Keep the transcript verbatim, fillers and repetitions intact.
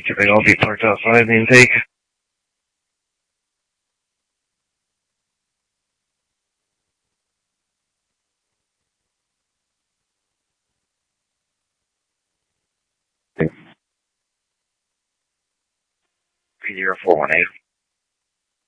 Can they all be parked outside the intake? three zero four one eight.